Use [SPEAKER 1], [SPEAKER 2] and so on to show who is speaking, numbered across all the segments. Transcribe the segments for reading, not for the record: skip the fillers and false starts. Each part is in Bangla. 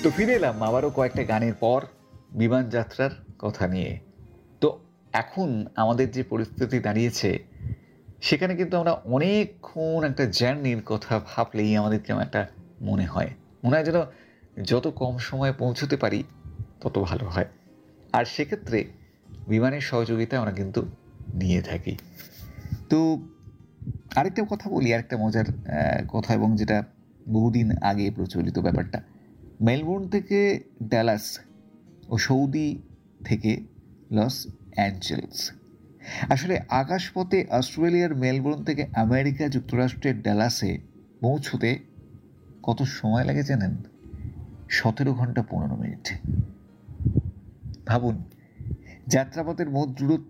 [SPEAKER 1] তো ফিরে এলাম আবারও কয়েকটা গানের পর বিমান যাত্রার কথা নিয়ে। তো এখন আমাদের যে পরিস্থিতি দাঁড়িয়েছে, সেখানে কিন্তু আমরা অনেকক্ষণ একটা জার্নির কথা ভাবলেই আমাদের কেমন একটা মনে হয়। মনে হয় যেন যত কম সময়ে পৌঁছতে পারি তত ভালো হয়। আর সেক্ষেত্রে বিমানের সহযোগিতা আমরা কিন্তু নিয়ে থাকি। তো আরেকটা কথা বলি, আরেকটা মজার কথা, এবং যেটা বহুদিন আগে প্রচলিত ব্যাপারটা। মেলবোর্ন থেকে ডালাস ও সৌদি থেকে লস অ্যাঞ্জেলস। আসলে আকাশপথে অস্ট্রেলিয়ার মেলবোর্ন থেকে আমেরিকা যুক্তরাষ্ট্রের ডালাসে পৌঁছতে কত সময় লাগে জানেন? 17 ঘন্টা 15 মিনিট। ভাবুন, যাত্রাপথের মোট দূরত্ব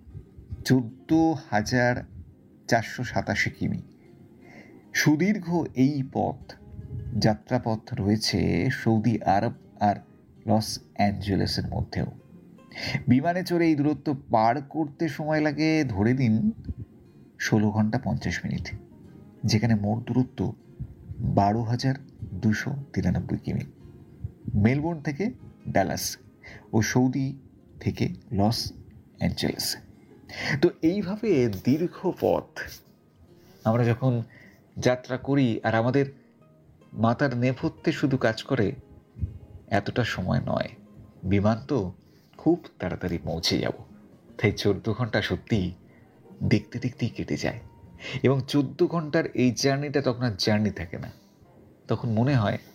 [SPEAKER 1] 14,487 কিমি। সুদীর্ঘ এই পথ, যাত্রাপথ রয়েছে সৌদি আরব আর লস অ্যাঞ্জেলেসের মধ্যেও। বিমানে চড়ে এই দূরত্ব পার করতে সময় লাগে ধরে দিন 16 ঘন্টা 50 মিনিট, যেখানে মোট দূরত্ব 12,293 কিমি। মেলবোর্ন থেকে ডালাস ও সৌদি থেকে লস অ্যাঞ্জেলেস। তো এইভাবে দীর্ঘ পথ আমরা যখন যাত্রা করি, আর আমাদের মাথার নেপথ্যে শুধু কাজ করে এতটা সময় নয়, বিমান তো খুব তাড়াতাড়ি পৌঁছে যাব। তাই 14 ঘন্টা সত্যিই দেখতে দেখতেই কেটে যায়। এবং 14 ঘন্টার এই জার্নিটা তখন আর জার্নি থাকে না, তখন মনে হয়